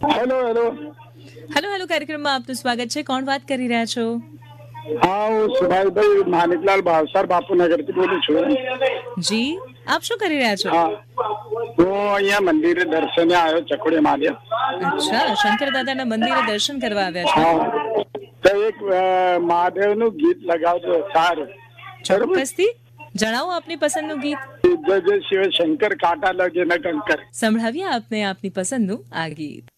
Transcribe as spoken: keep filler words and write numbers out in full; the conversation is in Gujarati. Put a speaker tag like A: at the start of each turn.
A: હેલો હેલો
B: હેલો હેલો કાર્યક્રમમાં આપનું સ્વાગત છે. કોણ વાત કરી રહ્યા છો?
A: હા, હું સુભાષભાઈ માનિકલાલ ભાવસાર બાપુનગરથી બોલું છું.
B: જી, આપ શું કરી રહ્યા છો?
A: હા, હું અહીંયા મંદિરે દર્શને આવ્યો, ચકોડી મહાદેવ.
B: અચ્છા, શંકર દાદાના મંદિરે દર્શન કરવા આવ્યા છો?
A: હા, તો એક મહાદેવનું ગીત લગાવજો, સારું. બરોબર.
B: ચોક્કસથી જણાવો આપની પસંદનું ગીત.
A: જય જય શિવ શંકર, કાંટા લગે ન કંકર.
B: સંભળાવીએ આપને આપની પસંદનું આ ગીત.